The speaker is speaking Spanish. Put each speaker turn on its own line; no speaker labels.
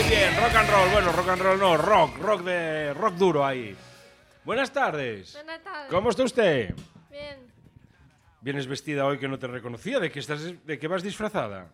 bien, rock and roll. Bueno, rock and roll no, rock duro ahí. Buenas tardes.
Buenas tardes.
¿Cómo está usted?
Bien.
Vienes vestida hoy que no te reconocía. ¿De qué vas disfrazada?